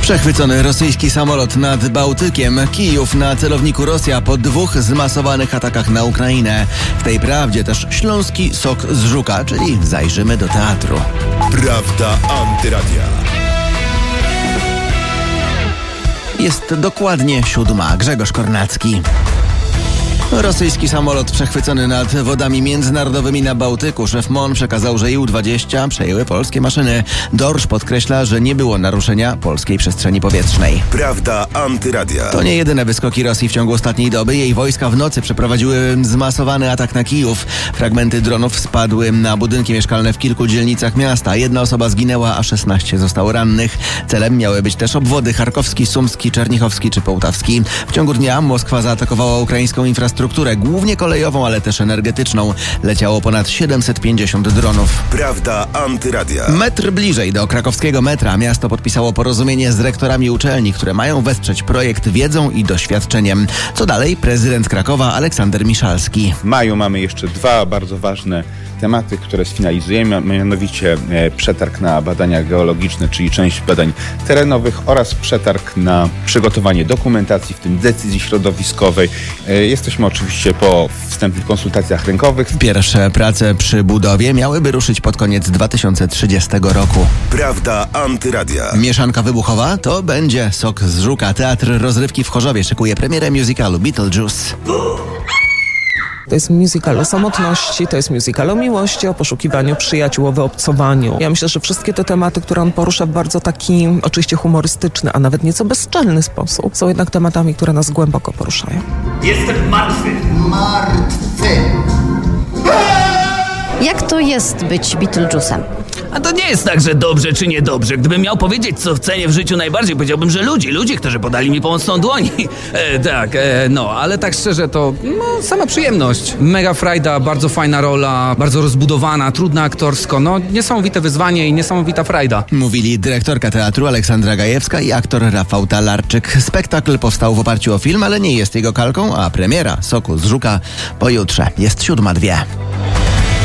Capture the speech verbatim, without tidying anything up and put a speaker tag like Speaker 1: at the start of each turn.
Speaker 1: Przechwycony rosyjski samolot nad Bałtykiem, Kijów na celowniku Rosja po dwóch zmasowanych atakach na Ukrainę. W tej prawdzie też śląski sok z żuka, czyli zajrzymy do teatru.
Speaker 2: Prawda Antyradia.
Speaker 1: Jest dokładnie siódma. Grzegorz Kornacki. Rosyjski samolot przechwycony nad wodami międzynarodowymi na Bałtyku. Szef M O N przekazał, że I U dwadzieścia przejęły polskie maszyny. Dorsz podkreśla, że nie było naruszenia polskiej przestrzeni powietrznej.
Speaker 2: Prawda Antyradia.
Speaker 1: To nie jedyne wyskoki Rosji w ciągu ostatniej doby. Jej wojska w nocy przeprowadziły zmasowany atak na Kijów. Fragmenty dronów spadły na budynki mieszkalne w kilku dzielnicach miasta. Jedna osoba zginęła, a szesnaście zostało rannych. Celem miały być też obwody charkowski, sumski, czernichowski czy połtawski. W ciągu dnia Moskwa zaatakowała ukraińską infrastrukturę. Strukturę, głównie kolejową, ale też energetyczną. Leciało ponad siedemset pięćdziesiąt dronów.
Speaker 2: Prawda Antyradia.
Speaker 1: Metr bliżej do krakowskiego metra miasto podpisało porozumienie z rektorami uczelni, które mają wesprzeć projekt wiedzą i doświadczeniem. Co dalej? Prezydent Krakowa Aleksander Miszalski.
Speaker 3: W maju mamy jeszcze dwa bardzo ważne tematy, które sfinalizujemy, mianowicie przetarg na badania geologiczne, czyli część badań terenowych oraz przetarg na przygotowanie dokumentacji, w tym decyzji środowiskowej. Jesteśmy oczywiście po wstępnych konsultacjach rynkowych.
Speaker 1: Pierwsze prace przy budowie miałyby ruszyć pod koniec dwa tysiące trzydziestego roku.
Speaker 2: Prawda Antyradia.
Speaker 1: Mieszanka wybuchowa to będzie sok z żuka. Teatr rozrywki w Chorzowie szykuje premierę musicalu Beetlejuice.
Speaker 4: To jest musical o samotności, to jest musical o miłości, o poszukiwaniu przyjaciół, o wyobcowaniu. Ja myślę, że wszystkie te tematy, które on porusza w bardzo taki oczywiście humorystyczny, a nawet nieco bezczelny sposób, są jednak tematami, które nas głęboko poruszają.
Speaker 5: Jestem martwy.
Speaker 6: Martwy.
Speaker 7: Jak to jest być Beetlejuicem?
Speaker 5: A to nie jest tak, że dobrze czy niedobrze. Gdybym miał powiedzieć, co cenię w życiu najbardziej, powiedziałbym, że ludzi, ludzie, którzy podali mi pomocną dłoń. E, tak, e, no, ale tak szczerze to no, sama przyjemność. Mega frajda, bardzo fajna rola, bardzo rozbudowana, trudna aktorsko. No, niesamowite wyzwanie i niesamowita frajda.
Speaker 1: Mówili dyrektorka teatru Aleksandra Gajewska i aktor Rafał Talarczyk. Spektakl powstał w oparciu o film, ale nie jest jego kalką, a premiera Soku z żuka pojutrze. Jest siódma dwie.